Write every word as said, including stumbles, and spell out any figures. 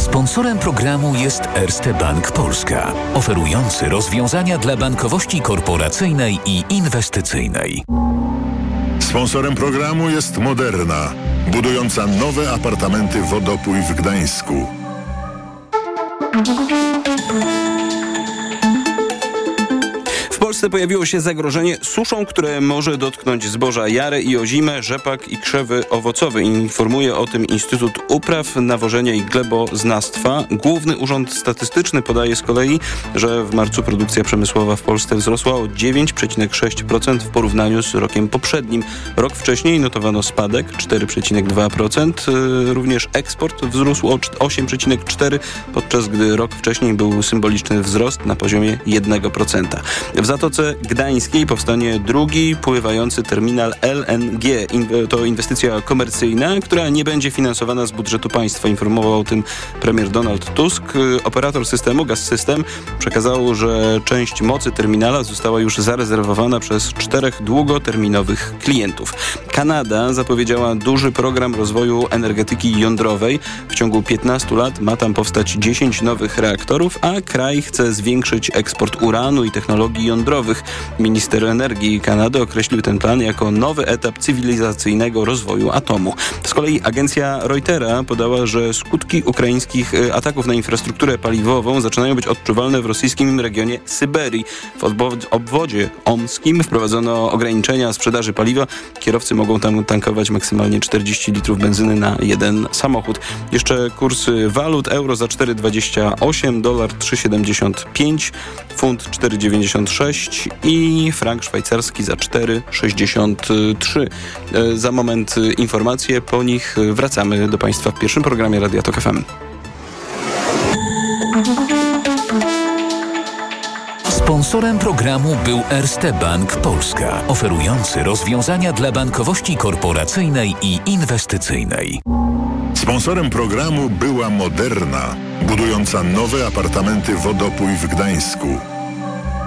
Sponsorem programu jest Erste Bank Polska, oferujący rozwiązania dla bankowości korporacyjnej i inwestycyjnej. Sponsorem programu jest Moderna, budująca nowe apartamenty Wodopój w Gdańsku. W Polsce pojawiło się zagrożenie suszą, które może dotknąć zboża jary i ozimę, rzepak i krzewy owocowe. Informuje o tym Instytut Upraw, Nawożenia i Gleboznawstwa. Główny Urząd Statystyczny podaje z kolei, że w marcu produkcja przemysłowa w Polsce wzrosła o dziewięć przecinek sześć procent w porównaniu z rokiem poprzednim. Rok wcześniej notowano spadek cztery przecinek dwa procent. Również eksport wzrósł o osiem przecinek cztery procent, podczas gdy rok wcześniej był symboliczny wzrost na poziomie jeden procent. W Zatoce Gdańskiej powstanie drugi pływający terminal L N G. To inwestycja komercyjna, która nie będzie finansowana z budżetu państwa. Informował o tym premier Donald Tusk. Operator systemu Gaz-System przekazał, że część mocy terminala została już zarezerwowana przez czterech długoterminowych klientów. Kanada zapowiedziała duży program rozwoju energetyki jądrowej. W ciągu piętnastu lat ma tam powstać dziesięć nowych reaktorów, a kraj chce zwiększyć eksport uranu i technologii jądrowych. Minister energii Kanady określił ten plan jako nowy etap cywilizacyjnego rozwoju atomu. Z kolei agencja Reutera podała, że skutki ukraińskich ataków na infrastrukturę paliwową zaczynają być odczuwalne w rosyjskim regionie Syberii. W obwodzie omskim wprowadzono ograniczenia sprzedaży paliwa. Kierowcy mogą tam tankować maksymalnie czterdzieści litrów benzyny na jeden samochód. Jeszcze kursy walut: euro za cztery dwadzieścia osiem, dolar trzy siedemdziesiąt pięć, funt cztery dziewięćdziesiąt sześć i frank szwajcarski za cztery sześćdziesiąt trzy. Za moment informacje, po nich wracamy do Państwa w pierwszym programie Radia Tok F M. Sponsorem programu był Erste Bank Polska, oferujący rozwiązania dla bankowości korporacyjnej i inwestycyjnej. Sponsorem programu była Moderna, budująca nowe apartamenty Wodopój w Gdańsku.